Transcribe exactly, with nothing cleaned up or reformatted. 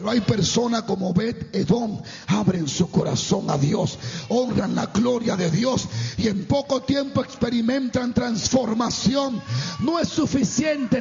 Pero hay personas como Obed-Edom, abren su corazón a Dios, honran la gloria de Dios y en poco tiempo experimentan transformación. No es suficiente